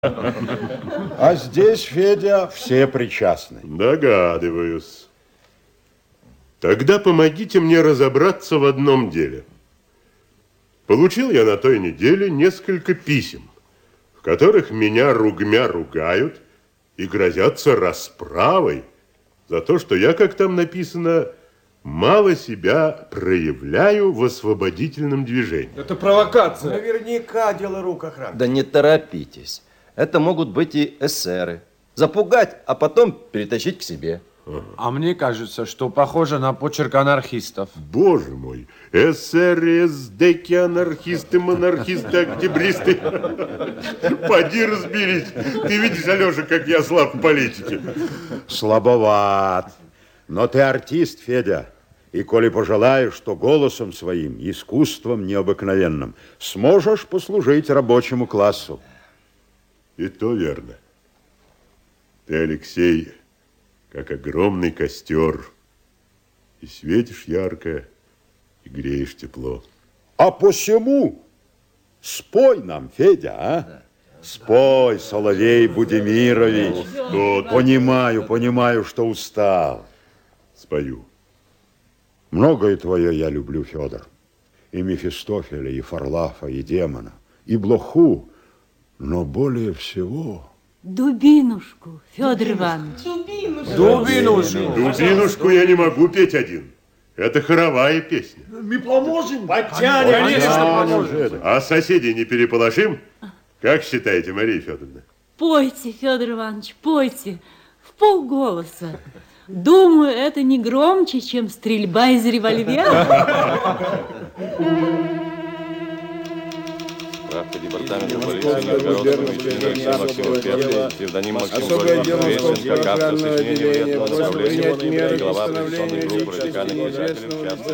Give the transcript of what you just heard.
А здесь, Федя, все причастны. Догадываюсь. Тогда помогите мне разобраться в одном деле. Получил я на той неделе несколько писем, в которых меня ругмя ругают и грозятся расправой за то, что я, как там написано, мало себя проявляю в освободительном движении. Это провокация. Наверняка дело рук охраны. Да не торопитесь. Это могут быть и эсеры. Запугать, а потом перетащить к себе. А мне кажется, что похоже на почерк анархистов. Боже мой, эсеры, эсдеки, анархисты, монархисты, октябристы. Поди разберись. Ты видишь, Алеша, как я слаб в политике. Слабоват. Но ты артист, Федя. И коли пожелаешь, что голосом своим, искусством необыкновенным, сможешь послужить рабочему классу. И то верно. Ты, Алексей, как огромный костер. И светишь ярко, и греешь тепло. А посему спой нам, Федя, а? Да. Спой, Соловей Будимирович. Понимаю, что устал. Спою. Многое твое я люблю, Федор. И Мефистофеля, и Фарлафа, и демона, и Блоху. Но более всего... Дубинушку, Федор Иванович. Дубинушку я не могу петь один. Это хоровая песня. Мы поможем. Потянем. Конечно, поможем. А соседей не переполошим? Как считаете, Мария Федоровна? Пойте, Федор Иванович, пойте. В полголоса. Думаю, это не громче, чем стрельба из револьвера. Справка департамента полиции Нижегородского мечения Максима Петра, псевдоним Максим Горький, известен как автор сочинения вредного направления и глава оппозиционной группы радикальных писателей, в частности,